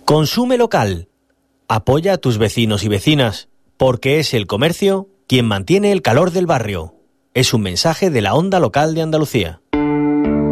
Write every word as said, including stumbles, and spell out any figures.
Consume local. Apoya a tus vecinos y vecinas, porque es el comercio quien mantiene el calor del barrio. Es un mensaje de la Onda Local de Andalucía.